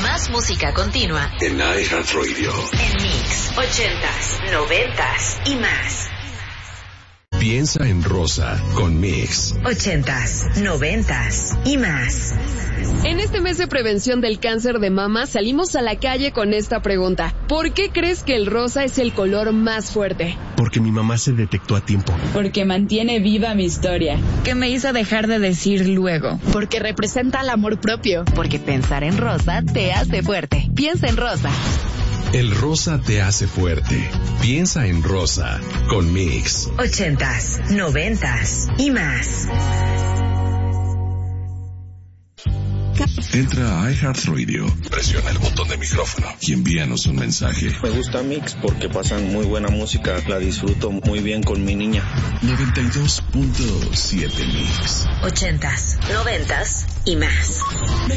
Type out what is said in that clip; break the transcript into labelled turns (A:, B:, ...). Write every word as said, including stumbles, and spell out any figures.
A: Más música continua
B: en iHeartRadio.
A: En Mix, ochentas, noventas y más.
B: Piensa en Rosa con Mix.
A: Ochentas, noventas y más.
C: En este mes de prevención del cáncer de mama salimos a la calle con esta pregunta. ¿Por qué crees que el rosa es el color más fuerte?
D: Porque mi mamá se detectó a tiempo.
E: Porque mantiene viva mi historia.
F: Que me hizo dejar de decir luego.
G: Porque representa el amor propio.
H: Porque pensar en rosa te hace fuerte. Piensa en rosa.
B: El rosa te hace fuerte. Piensa en Rosa con Mix.
A: Ochentas, noventas y más.
B: Entra a iHeartRadio, presiona el botón de micrófono y envíanos un mensaje.
I: Me gusta Mix porque pasan muy buena música, la disfruto muy bien con mi niña.
B: noventa y dos punto siete Mix.
A: Ochentas, noventas y más.